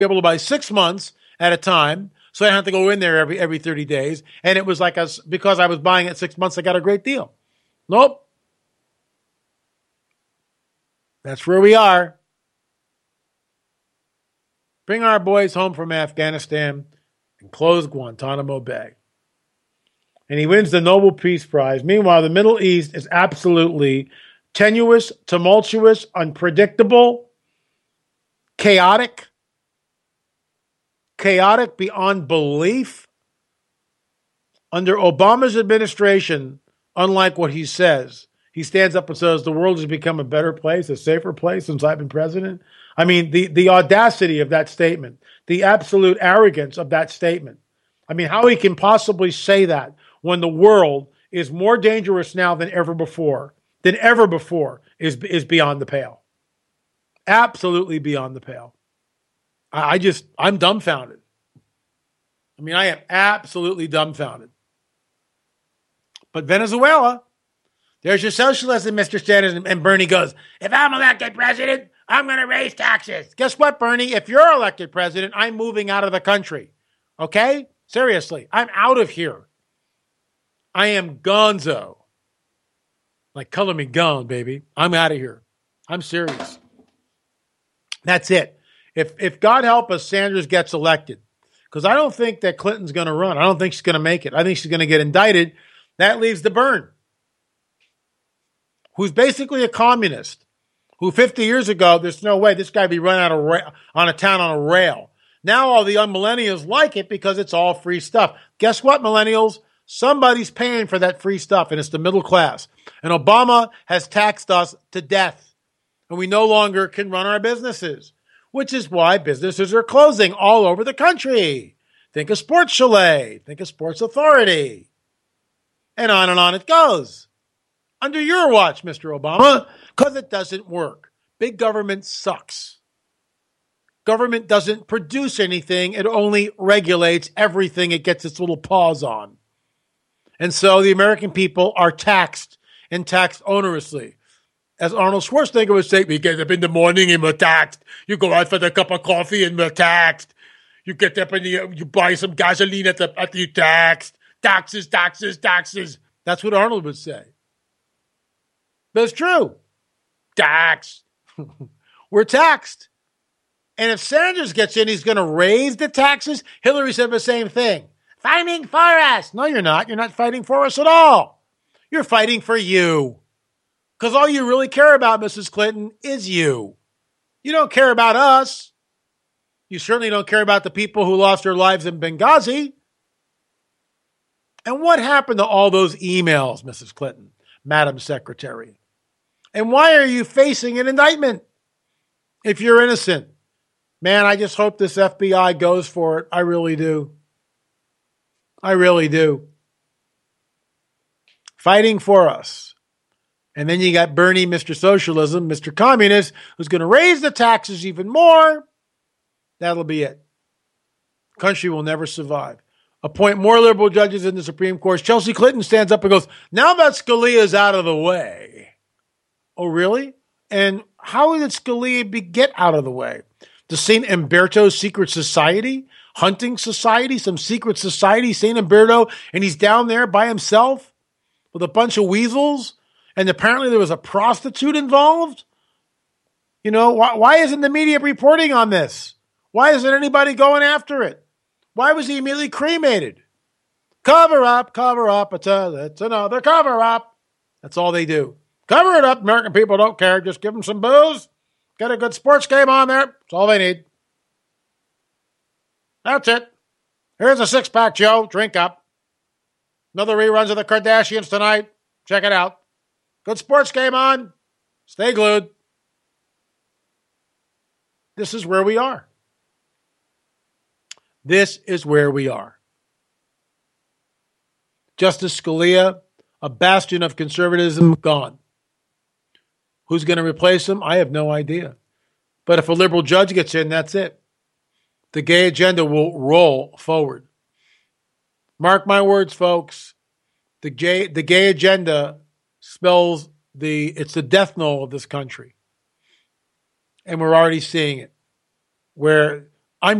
be able to buy 6 months at a time, so I didn't have to go in there every 30 days. And it was like because I was buying it 6 months, I got a great deal. Nope. That's where we are. Bring our boys home from Afghanistan and close Guantanamo Bay. And he wins the Nobel Peace Prize. Meanwhile, the Middle East is absolutely tenuous, tumultuous, unpredictable, chaotic beyond belief. Under Obama's administration, unlike what he says, he stands up and says the world has become a better place, a safer place since I've been president. I mean, the audacity of that statement, the absolute arrogance of that statement. I mean, how he can possibly say that when the world is more dangerous now than ever before is beyond the pale. Absolutely beyond the pale. I'm dumbfounded. I mean, I am absolutely dumbfounded. But Venezuela, there's your socialism, Mr. Sanders. And Bernie goes, if I'm elected president, I'm going to raise taxes. Guess what, Bernie? If you're elected president, I'm moving out of the country. Okay? Seriously, I'm out of here. I am gonzo. Like, color me gone, baby. I'm out of here. I'm serious. That's it. If God help us, Sanders gets elected. Because I don't think that Clinton's going to run. I don't think she's going to make it. I think she's going to get indicted. That leaves the Byrne, who's basically a communist, who 50 years ago, there's no way this guy would be run on a town on a rail. Now all the young millennials like it because it's all free stuff. Guess what, millennials? Somebody's paying for that free stuff, and it's the middle class. And Obama has taxed us to death, and we no longer can run our businesses, which is why businesses are closing all over the country. Think of Sports Chalet. Think of Sports Authority. And on it goes. Under your watch, Mr. Obama, because it doesn't work. Big government sucks. Government doesn't produce anything. It only regulates everything it gets its little paws on. And so the American people are taxed and taxed onerously. As Arnold Schwarzenegger would say, we get up in the morning and we're taxed. You go out for the cup of coffee and we're taxed. You get up and you buy some gasoline at the taxed. Taxes, taxes, taxes. That's what Arnold would say. But it's true. Tax. We're taxed. And if Sanders gets in, he's going to raise the taxes. Hillary said the same thing. Fighting for us. No, you're not. You're not fighting for us at all. You're fighting for you. Because all you really care about, Mrs. Clinton, is you. You don't care about us. You certainly don't care about the people who lost their lives in Benghazi. And what happened to all those emails, Mrs. Clinton, Madam Secretary? And why are you facing an indictment if you're innocent? Man, I just hope this FBI goes for it. I really do. I really do. Fighting for us. And then you got Bernie, Mr. Socialism, Mr. Communist, who's going to raise the taxes even more. That'll be it. Country will never survive. Appoint more liberal judges in the Supreme Court. Chelsea Clinton stands up and goes, now that Scalia's out of the way. Oh, really? And how did Scalia get out of the way? The St. Umberto Secret Society? Hunting Society? Some secret society, St. Umberto, and he's down there by himself with a bunch of weasels? And apparently there was a prostitute involved? You know, why isn't the media reporting on this? Why isn't anybody going after it? Why was he immediately cremated? Cover up. It's another cover up. That's all they do. Cover it up. American people don't care. Just give them some booze. Get a good sports game on there. That's all they need. That's it. Here's a six-pack, Joe. Drink up. Another reruns of the Kardashians tonight. Check it out. Good sports game on. Stay glued. This is where we are. This is where we are. Justice Scalia, a bastion of conservatism, gone. Who's going to replace him? I have no idea. But if a liberal judge gets in, that's it. The gay agenda will roll forward. Mark my words, folks. The gay agenda spells it's the death knell of this country. And we're already seeing it. Where